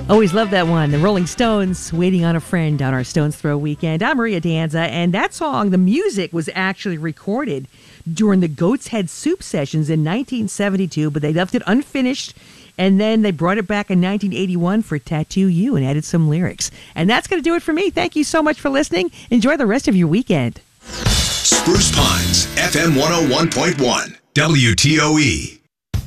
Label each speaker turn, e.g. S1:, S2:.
S1: Always love that one. The Rolling Stones, Waiting on a Friend on our Stones Throw weekend. I'm Maria Danza, and that song, the music was actually recorded during the Goat's Head Soup sessions in 1972, but they left it unfinished, and then they brought it back in 1981 for Tattoo You and added some lyrics. And that's going to do it for me. Thank you so much for listening. Enjoy the rest of your weekend.
S2: Spruce Pines, FM 101.1, WTOE.